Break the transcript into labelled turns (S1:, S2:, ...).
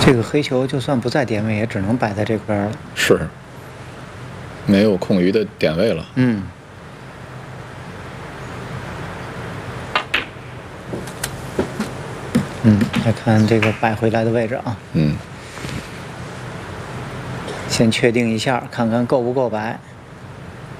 S1: 这个黑球就算不在点位，也只能摆在这边了。
S2: 是，没有空余的点位了。
S1: 来看这个摆回来的位置啊。先确定一下，看看够不够摆。